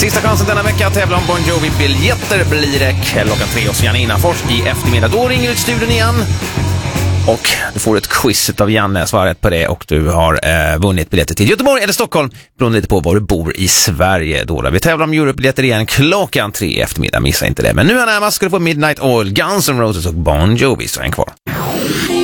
Sista chansen denna vecka att tävla om Bon Jovi-biljetter blir det klockan 3 hos Janina Fors i eftermiddag. Då ringer du till studion igen och du får ett quiz av Janne, svara rätt på det och du har vunnit biljetter till Göteborg eller Stockholm beroende lite på var du bor i Sverige. Då vi tävlar om Europe-biljetter igen klockan 3 i eftermiddag, missa inte det. Men nu är närmast ska du få Midnight Oil, Guns N' Roses och Bon Jovi, så en kvar.